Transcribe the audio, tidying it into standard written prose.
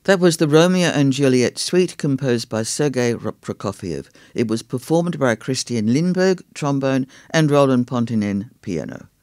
That was the Romeo and Juliet suite composed by Sergei Prokofiev. It was performed by Christian Lindberg, trombone, and Roland Pontinen, piano.